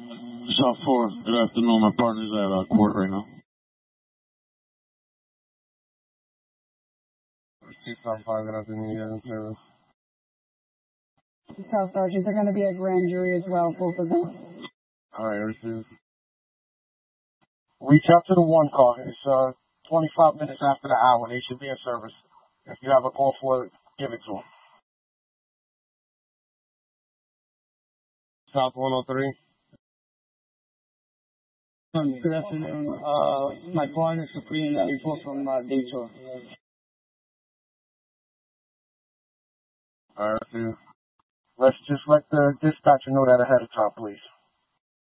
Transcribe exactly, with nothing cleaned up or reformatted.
South four, good afternoon. My partner's at uh, court right now. South five, good afternoon. You guys in service. South Sergeant, they're going to be a grand jury as well, both of them. All right, received. Reach out to the one call. It's uh, twenty-five minutes after the hour. They should be in service. If you have a call for it, give it to them. South one oh three. Um, good afternoon. Uh, my partner is Supreme. That report from uh, Dayton. All right, received. Let's just let the dispatcher know that ahead of time, please.